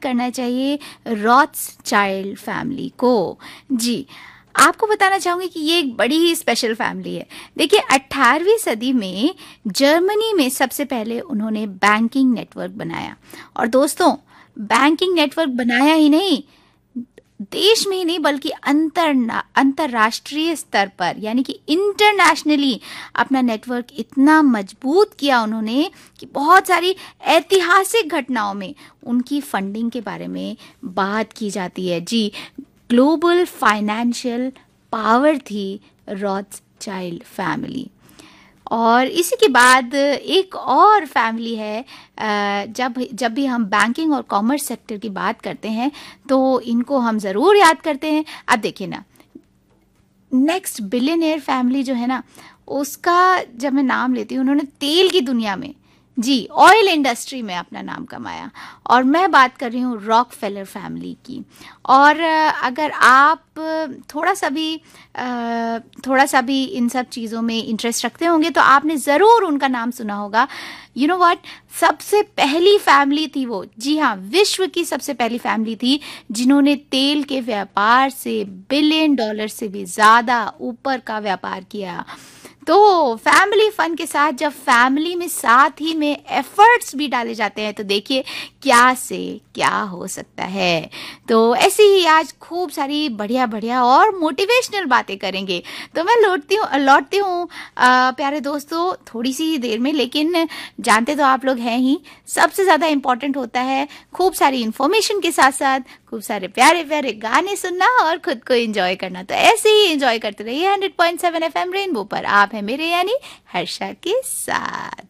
करना चाहिए Rothschild family को। जी, आपको बताना चाहूँगी कि ये एक बड़ी ही स्पेशल फैमिली है। देखिए 18वीं सदी में जर्मनी में सबसे पहले उन्होंने बैंकिंग नेटवर्क बनाया, और दोस्तों बैंकिंग नेटवर्क बनाया ही नहीं, देश में ही नहीं बल्कि अंतरराष्ट्रीय स्तर पर यानी कि इंटरनेशनली अपना नेटवर्क इतना मजबूत किया उन्होंने कि बहुत सारी ऐतिहासिक घटनाओं में उनकी फंडिंग के बारे में बात की जाती है। जी, ग्लोबल फाइनेंशियल पावर थी रॉथस्चाइल्ड फैमिली। और इसी के बाद एक और फैमिली है, जब भी हम बैंकिंग और कॉमर्स सेक्टर की बात करते हैं तो इनको हम ज़रूर याद करते हैं। अब देखिए ना, नेक्स्ट बिलियनियर फैमिली जो है ना, उसका जब मैं नाम लेती हूँ, उन्होंने तेल की दुनिया में, जी, ऑयल इंडस्ट्री में अपना नाम कमाया, और मैं बात कर रही हूँ रॉकफेलर फैमिली की। और अगर आप थोड़ा सा भी इन सब चीज़ों में इंटरेस्ट रखते होंगे तो आपने ज़रूर उनका नाम सुना होगा। यू नो व्हाट, सबसे पहली फैमिली थी वो, जी हाँ, विश्व की सबसे पहली फैमिली थी जिन्होंने तेल के व्यापार से $1 बिलियन से भी ज़्यादा ऊपर का व्यापार किया। तो फैमिली फन के साथ जब फैमिली में साथ ही में एफर्ट्स भी डाले जाते हैं तो देखिए क्या से क्या हो सकता है। तो ऐसे ही आज खूब सारी बढ़िया बढ़िया और मोटिवेशनल बातें करेंगे। तो मैं लौटती हूँ प्यारे दोस्तों थोड़ी सी देर में, लेकिन जानते तो आप लोग हैं ही, सबसे ज़्यादा इम्पोर्टेंट होता है खूब सारी इन्फॉर्मेशन के साथ साथ खूब सारे प्यारे प्यारे गाने सुनना और खुद को एंजॉय करना। तो ऐसे ही एंजॉय करते रहिए 100.7 FM रेनबो पर। आप हैं मेरे यानी हर्षा के साथ।